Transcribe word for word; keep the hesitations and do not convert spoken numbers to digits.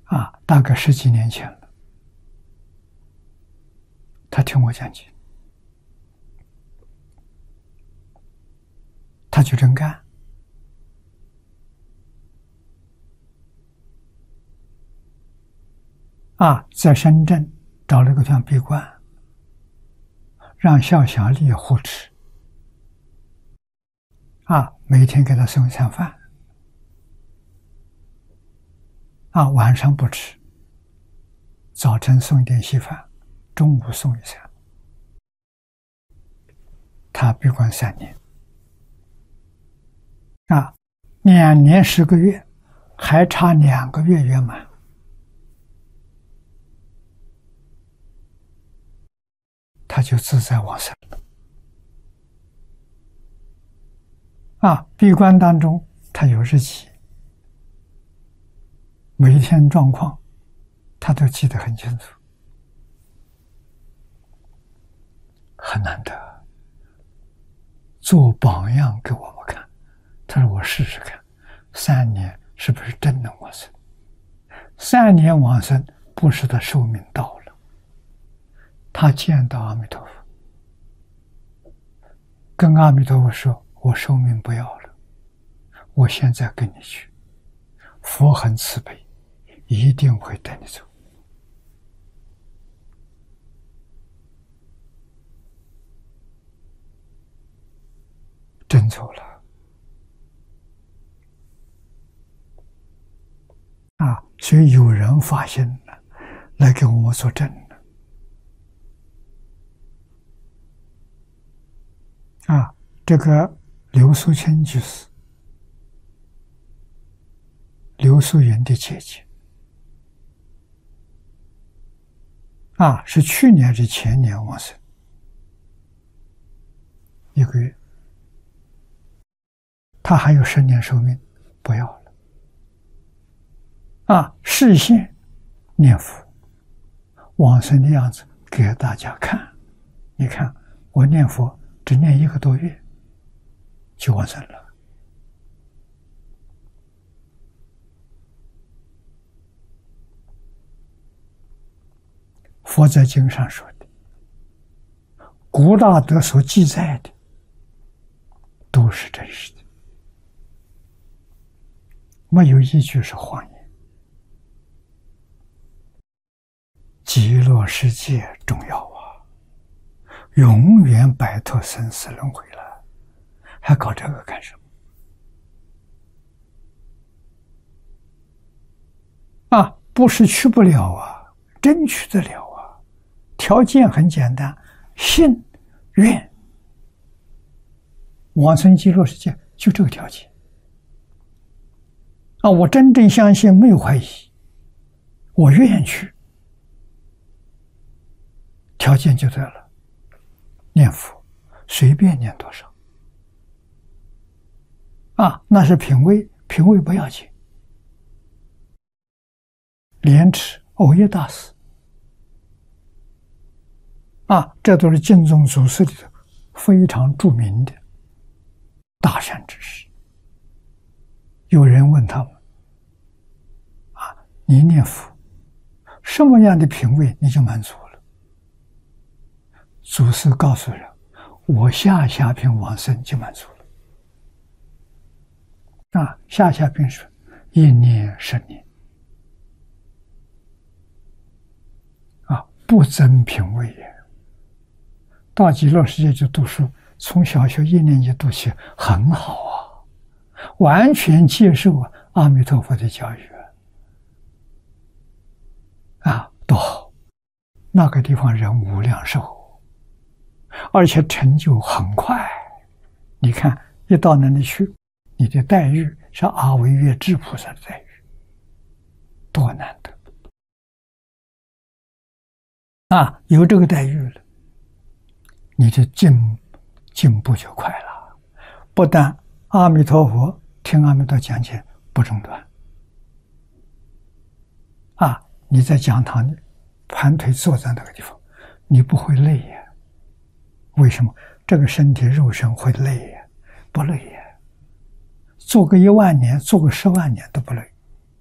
啊，大概十几年前了。他听我讲经，他就真干。啊，在深圳找了个地方闭关，让肖小丽护持。啊，每天给他送一餐饭。啊，晚上不吃，早晨送一点稀饭，中午送一餐。他闭关三年。啊，两年十个月，还差两个月圆满。他就自在往生了。啊，闭关当中他有日记，每一天状况他都记得很清楚，很难得，做榜样给我们看。他说我试试看，三年是不是真能往生？三年往生不是他寿命到了，他见到阿弥陀佛，跟阿弥陀佛说，我寿命不要了，我现在跟你去，佛很慈悲，一定会带你走。真走了。啊，所以有人发现了，来给我们作证了。啊，这个刘素清居士，刘素云的姐姐。啊，是去年还是前年往生？一个月。他还有十年寿命，不要了。啊，视线念佛往生的样子给大家看。你看，我念佛只念一个多月就往生了。佛在经上说的，古大德所记载的都是真实的，没有一句是谎言。极乐世界重要啊，永远摆脱生死轮回了，还搞这个干什么？啊，不是去不了啊，真去得了啊！条件很简单，信愿往生极乐世界，就这个条件。啊，我真正相信，没有怀疑，我愿去，条件就对了。念佛随便念多少啊，那是品位，品位不要紧。莲池藕益大师啊，这都是净宗祖师里头非常著名的大善之士。有人问他们啊，你念佛什么样的品位你就满足了？祖师告诉人，我下下品往生就满足了。啊，下下品是一念十年啊，不增品位也。到极乐世界去读书，从小学一年级读起，很好啊，完全接受阿弥陀佛的教育啊，多好！那个地方人无量寿，而且成就很快。你看，一到那里去，你的待遇是阿惟越致菩萨的待遇，多难得啊！有这个待遇了，你的进进步就快了。不但阿弥陀佛听阿弥陀讲解不中断啊，你在讲堂里盘腿坐在那个地方，你不会累呀？为什么？这个身体肉身会累呀？不累呀？做个一万年，做个十万年都不累。